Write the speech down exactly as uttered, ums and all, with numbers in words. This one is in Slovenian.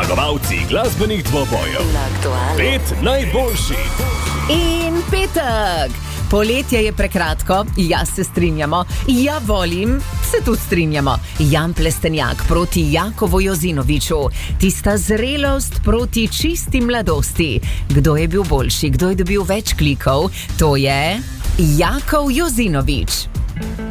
Zmagovalci glasbenih dvobojev. Pet najboljših. In petek. Poletje je prekratko, jaz se strinjamo. Ja, volim, se tudi strinjamo. Jan Plestenjak proti Jakovu Jozinoviču. Tista zrelost proti čisti mladosti. Kdo je bil boljši, kdo je dobil več klikov? To je Jakov Jozinovič.